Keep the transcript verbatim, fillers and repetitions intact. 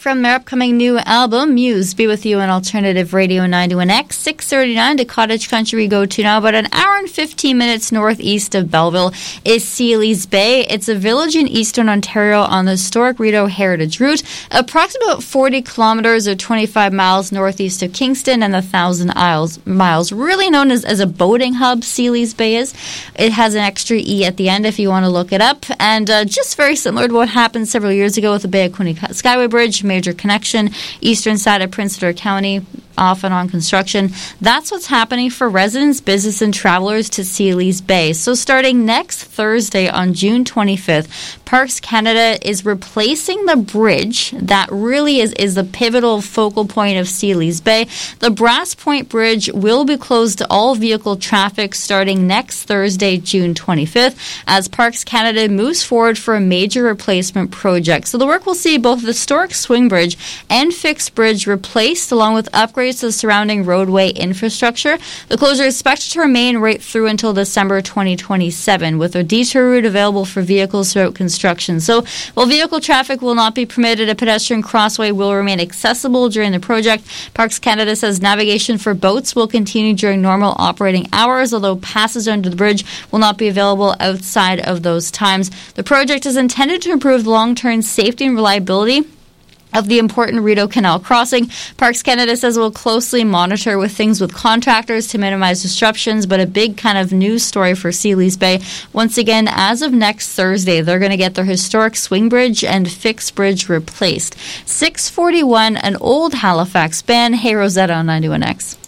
from their upcoming new album, Muse, Be With You on Alternative Radio ninety-one X. six thirty-nine to Cottage Country we go to now. About an hour and fifteen minutes northeast of Belleville is Sealy's Bay. It's a village in eastern Ontario on the historic Rideau Heritage Route, approximately forty kilometers or twenty-five miles northeast of Kingston and one thousand miles. Really known as, as a boating hub, Sealy's Bay is. It has an extra E at the end if you want to look it up. And uh, just very similar to what happened several years ago with the Bay of Quinte Skyway Bridge, major connection, eastern side of Prince Edward County, off and on construction. That's what's happening for residents, business, and travelers to Sealy's Bay. So starting next Thursday on June twenty-fifth, Parks Canada is replacing the bridge that really is, is the pivotal focal point of Sealy's Bay. The Brass Point Bridge will be closed to all vehicle traffic starting next Thursday, June twenty-fifth, as Parks Canada moves forward for a major replacement project. So the work will see both the historic swing bridge and fixed bridge replaced, along with upgrades to the surrounding roadway infrastructure. The closure is expected to remain right through until December twenty twenty-seven, with a detour route available for vehicles throughout construction. So while vehicle traffic will not be permitted, a pedestrian crossway will remain accessible during the project. Parks Canada says navigation for boats will continue during normal operating hours, although passes under the bridge will not be available outside of those times. The project is intended to improve long-term safety and reliability of the important Rideau Canal crossing. Parks Canada says it will closely monitor with things with contractors to minimize disruptions, but a big kind of news story for Sealy's Bay. Once again, as of next Thursday, they're going to get their historic swing bridge and fixed bridge replaced. six forty-one, an old Halifax band, Hey Rosetta on ninety-one X.